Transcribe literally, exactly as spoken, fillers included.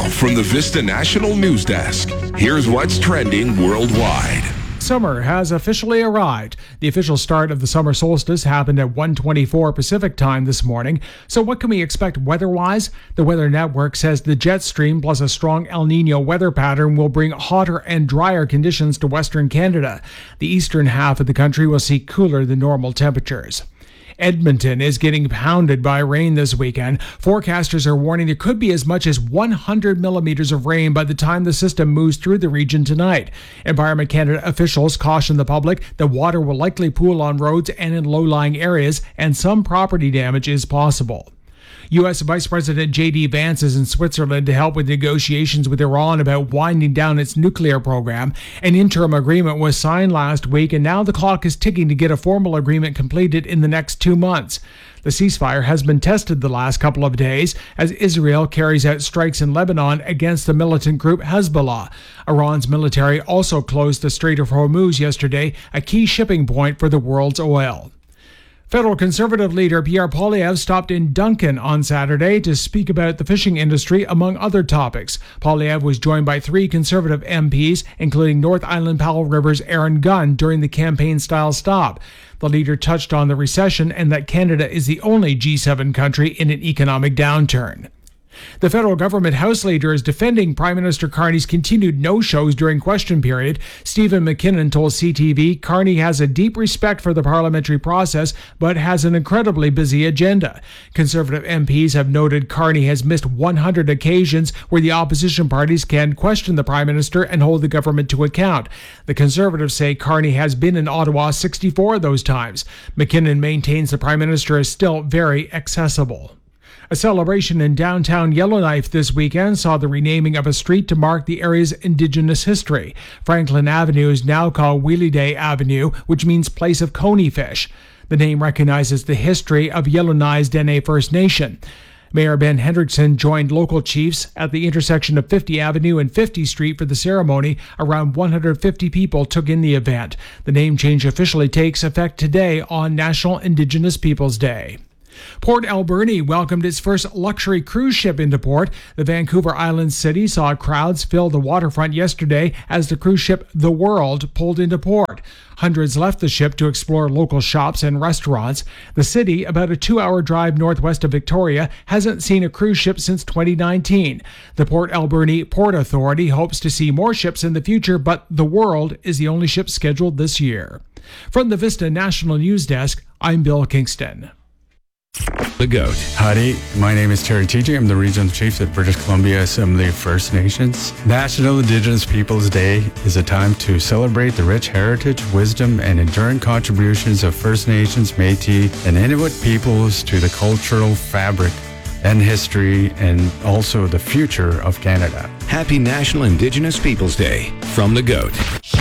From the Vista National News Desk, here's what's trending worldwide. Summer has officially arrived. The official start of the summer solstice happened at one twenty-four Pacific time this morning. So what can we expect weather-wise? The Weather Network says the jet stream plus a strong El Niño weather pattern will bring hotter and drier conditions to Western Canada. The eastern half of the country will see cooler than normal temperatures. Edmonton is getting pounded by rain this weekend. Forecasters are warning there could be as much as one hundred millimeters of rain by the time the system moves through the region tonight. Environment Canada officials caution the public that water will likely pool on roads and in low-lying areas, and some property damage is possible. U S Vice President J D Vance is in Switzerland to help with negotiations with Iran about winding down its nuclear program. An interim agreement was signed last week, and now the clock is ticking to get a formal agreement completed in the next two months. The ceasefire has been tested the last couple of days as Israel carries out strikes in Lebanon against the militant group Hezbollah. Iran's military also closed the Strait of Hormuz yesterday, a key shipping point for the world's oil. Federal Conservative leader Pierre Poilievre stopped in Duncan on Saturday to speak about the fishing industry, among other topics. Poilievre was joined by three Conservative M Ps, including North Island Powell River's Aaron Gunn, during the campaign-style stop. The leader touched on the recession and that Canada is the only G seven country in an economic downturn. The federal government House leader is defending Prime Minister Carney's continued no-shows during question period. Stephen McKinnon told C T V Carney has a deep respect for the parliamentary process, but has an incredibly busy agenda. Conservative M Ps have noted Carney has missed one hundred occasions where the opposition parties can question the Prime Minister and hold the government to account. The Conservatives say Carney has been in Ottawa sixty-four of those times. McKinnon maintains the Prime Minister is still very accessible. A celebration in downtown Yellowknife this weekend saw the renaming of a street to mark the area's Indigenous history. Franklin Avenue is now called Wheelie Day Avenue, which means place of coney fish. The name recognizes the history of Yellowknife's Dene First Nation. Mayor Ben Hendrickson joined local chiefs at the intersection of fiftieth Avenue and fiftieth Street for the ceremony. Around one hundred fifty people took in the event. The name change officially takes effect today on National Indigenous Peoples Day. Port Alberni welcomed its first luxury cruise ship into port. The Vancouver Island city saw crowds fill the waterfront yesterday as the cruise ship The World pulled into port. Hundreds left the ship to explore local shops and restaurants. The city, about a two-hour drive northwest of Victoria, hasn't seen a cruise ship since twenty nineteen. The Port Alberni Port Authority hopes to see more ships in the future, but The World is the only ship scheduled this year. From the Vista National News Desk, I'm Bill Kingston. The Goat. Howdy, my name is Terry T J. I'm the Regional Chief at British Columbia Assembly of First Nations. National Indigenous Peoples Day is a time to celebrate the rich heritage, wisdom, and enduring contributions of First Nations, Métis, and Inuit peoples to the cultural fabric and history and also the future of Canada. Happy National Indigenous Peoples Day from The Goat.